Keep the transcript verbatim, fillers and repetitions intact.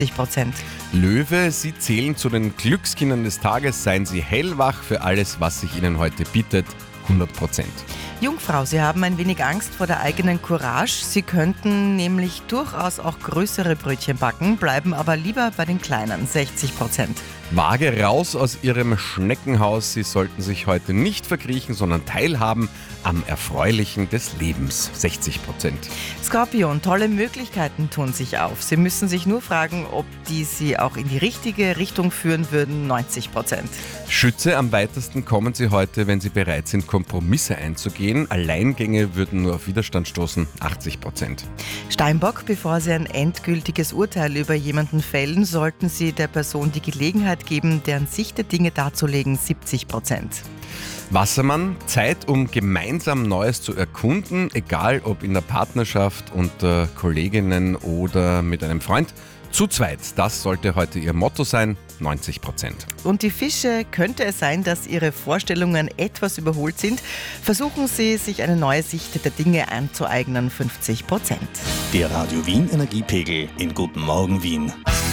Prozent. Löwe, Sie zählen zu den Glückskindern des Tages. Seien Sie hellwach für alles, was sich Ihnen heute bietet. hundert Prozent. Jungfrau, Sie haben ein wenig Angst vor der eigenen Courage. Sie könnten nämlich durchaus auch größere Brötchen backen, bleiben aber lieber bei den kleinen, sechzig Prozent. Waage, raus aus Ihrem Schneckenhaus. Sie sollten sich heute nicht verkriechen, sondern teilhaben am Erfreulichen des Lebens. sechzig Prozent. Skorpion, tolle Möglichkeiten tun sich auf. Sie müssen sich nur fragen, ob die Sie auch in die richtige Richtung führen würden. neunzig Prozent. Schütze, am weitesten kommen Sie heute, wenn Sie bereit sind, Kompromisse einzugehen. Alleingänge würden nur auf Widerstand stoßen. achtzig Prozent. Steinbock, bevor Sie ein endgültiges Urteil über jemanden fällen, sollten Sie der Person die Gelegenheit geben, deren Sicht der Dinge darzulegen. siebzig Prozent. Wassermann, Zeit, um gemeinsam Neues zu erkunden, egal ob in der Partnerschaft, unter Kolleginnen oder mit einem Freund. Zu zweit, das sollte heute Ihr Motto sein, neunzig Prozent. Und die Fische, könnte es sein, dass Ihre Vorstellungen etwas überholt sind? Versuchen Sie, sich eine neue Sicht der Dinge anzueignen, fünfzig Prozent. Der Radio Wien Energiepegel in Guten Morgen Wien.